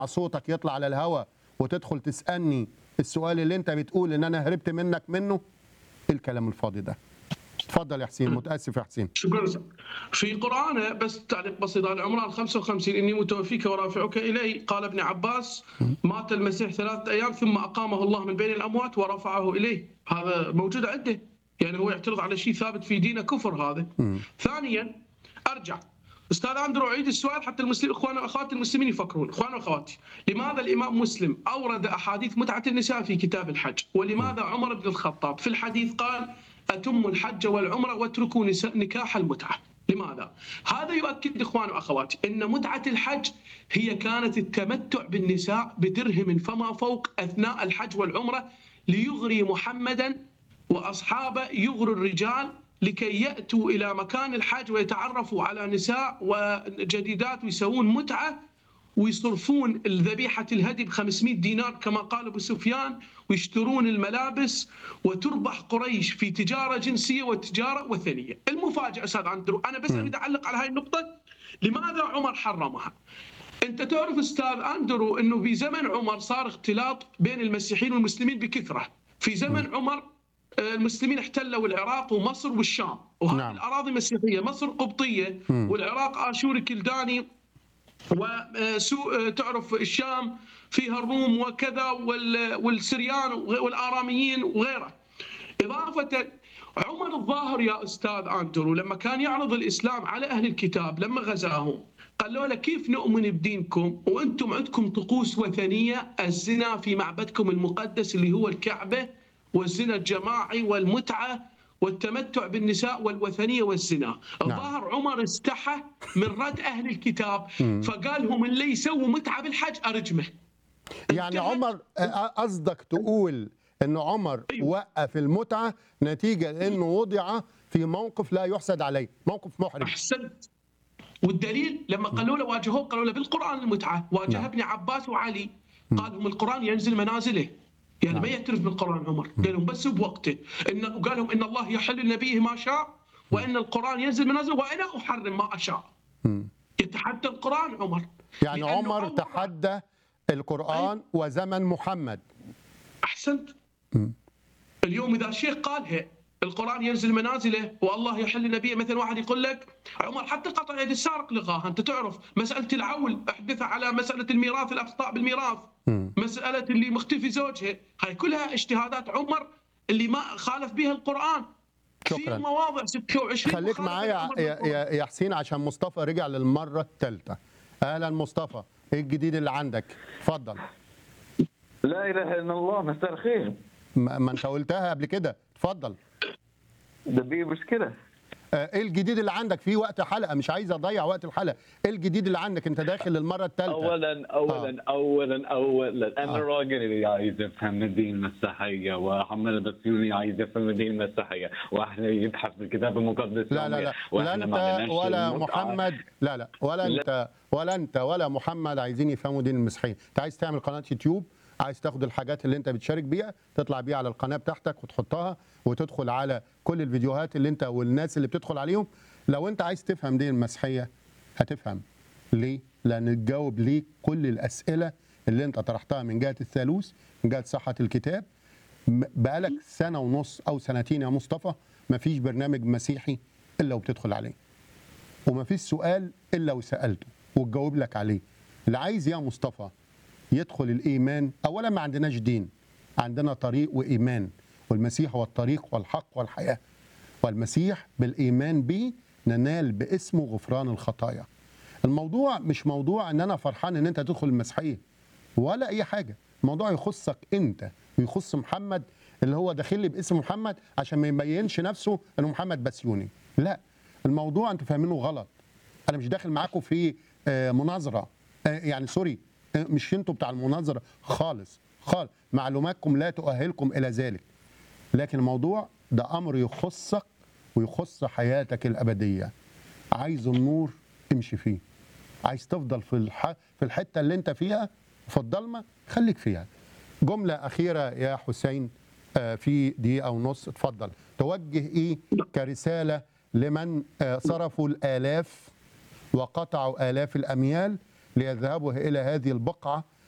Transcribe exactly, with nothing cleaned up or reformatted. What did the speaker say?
صوتك يطلع على الهوا وتدخل تسألني السؤال اللي انت بتقول ان انا هربت منك منه؟ ايه الكلام الفاضي ده؟ اتفضل يا حسين. متأسف يا حسين. شكرا. في قرآنه بس تعليق بسيط على عمران خمسة وخمسين إني متوفيك ورافعك إلي. قال ابن عباس مات المسيح ثلاثة أيام ثم أقامه الله من بين الأموات ورفعه إليه. هذا موجود عنده، يعني هو يعترض على شيء ثابت في دينه كفر هذا. م. ثانيا أرجع أستاذ أندرو أعيد السؤال حتى المسلمين إخواننا وأخواتي المسلمين يفكرون. إخواننا وأخواتي، لماذا الإمام مسلم أورد أحاديث متعة النساء في كتاب الحج؟ ولماذا عمر بن الخطاب في الحديث قال أتموا الحج والعمرة واتركوا نكاح المتعة؟ لماذا؟ هذا يؤكد إخواني وأخواتي أن متعة الحج هي كانت التمتع بالنساء بدرهم فما فوق أثناء الحج والعمرة ليغري محمدا وأصحابه، يغري الرجال لكي يأتوا إلى مكان الحج ويتعرفوا على نساء وجديدات ويسوون متعة ويصرفون الذبيحة الهدي ب خمسمئة دينار كما قال أبو سفيان، ويشترون الملابس، وتربح قريش في تجارة جنسية وتجارة وثنية. المفاجأة أستاذ أندرو، أنا بس أريد أعلق على هاي النقطة، لماذا عمر حرمها؟ أنت تعرف أستاذ أندرو أنه في زمن عمر صار اختلاط بين المسيحيين والمسلمين بكثرة. في زمن عمر المسلمين احتلوا العراق ومصر والشام، وهذه نعم. الأراضي مسيحية، مصر قبطية والعراق آشوري كلداني، وسوء تعرف الشام فيها الروم وكذا والسريان والآراميين وغيره. إضافة عمر الظاهر يا أستاذ أندرو لما كان يعرض الإسلام على أهل الكتاب لما غزاهم قالوا له كيف نؤمن بدينكم وأنتم عندكم طقوس وثنية، الزنا في معبدكم المقدس اللي هو الكعبة، والزنا الجماعي والمتعة والتمتع بالنساء والوثنية والزنا. الظاهر عمر استحى من رد أهل الكتاب فقال هم اللي يسووا متعة بالحج أرجمه. يعني عمر قصدك تقول أن عمر أيوه. وقف المتعة نتيجة لأنه وضع في موقف لا يحسد عليه، موقف محرج. أحسنت. والدليل لما قالوا له واجهوه قالوا له بالقرآن المتعة، واجه نعم. ابن عباس وعلي قال لهم القرآن ينزل منازله، يعني نعم. ما يعترف بالقرآن عمر، قال لهم بس بوقته، إن وقال لهم إن الله يحل لنبيه ما شاء وإن القرآن ينزل منازله وأنا أحرم ما أشاء. يتحدى القرآن عمر، يعني عمر تحدى القرآن أي. وزمن محمد. أحسنت. اليوم إذا شيخ قالها القرآن ينزل منازله والله يحل لنبيه، مثلا واحد يقول لك عمر حتى قطع يد السارق لغاها. أنت تعرف مسألة العول أحدثها على مسألة الميراث، الأخطاء بالميراث، مسألة اللي مختفي زوجها، هاي كلها اجتهادات عمر اللي ما خالف بها القرآن. شكرا. في مواضع ستة وعشرين خليك معايا يا, يا, يا حسين عشان مصطفى رجع للمرة الثالثة. أهلا مصطفى، إيه الجديد اللي عندك؟ اتفضل. لا إله إلا الله، مساء الخير. ما, ما أنت قلتها قبل كده، اتفضل. ده في مشكلة. ايه الجديد اللي عندك في وقت حلقه؟ مش عايز اضيع وقت الحلقه. ايه الجديد اللي عندك؟ انت داخل للمره الثالثه. اولا اولا آه. اولا اولا انا آه. الراجل اللي عايز يفهم الدين المسيحيه، وحمد البسيوني عايز يفهم الدين المسيحيه، واحنا يبحث في الكتاب المقدس. لا لا لا لا انت ولا محمد، لا لا ولا لا. انت ولا انت ولا محمد عايزين يفهموا دين المسيحيه. انت عايز تعمل قناه يوتيوب، عايز تاخد الحاجات اللي انت بتشارك بيها تطلع بيها على القناه بتاعتك وتحطها وتدخل على كل الفيديوهات اللي انت والناس اللي بتدخل عليهم. لو انت عايز تفهم دين المسيحيه هتفهم. ليه؟ لان تجاوب ليك كل الاسئله اللي انت طرحتها من جهه الثالوث، من جهه صحه الكتاب. بقالك سنه ونص او سنتين يا مصطفى مفيش برنامج مسيحي الا وبتدخل عليه، ومفيش سؤال الا وسالته وتجاوب لك عليه. اللي عايز يا مصطفى يدخل الإيمان، أولا ما عندناش دين، عندنا طريق وإيمان، والمسيح هو الطريق والحق والحياة، والمسيح بالإيمان به ننال باسمه غفران الخطايا. الموضوع مش موضوع أن أنا فرحان أن أنت تدخل المسيحية ولا أي حاجة، الموضوع يخصك أنت ويخص محمد اللي هو داخل لي باسم محمد عشان ما يبينش نفسه أنه محمد بسيوني. لا، الموضوع أنتوا فاهمينه غلط. أنا مش داخل معاكم في مناظرة، يعني سوري، مش انتوا بتاع المناظره خالص خالص، معلوماتكم لا تؤهلكم الى ذلك، لكن الموضوع ده امر يخصك ويخص حياتك الابديه. عايز النور امشي فيه، عايز تفضل في الح... في الحته اللي انت فيها في الضلمه خليك فيها. جمله اخيره يا حسين في دقيقه ونص، اتفضل. توجه ايه كرساله لمن صرفوا الالاف وقطعوا آلاف الأميال ليذهبوا إلى هذه البقعة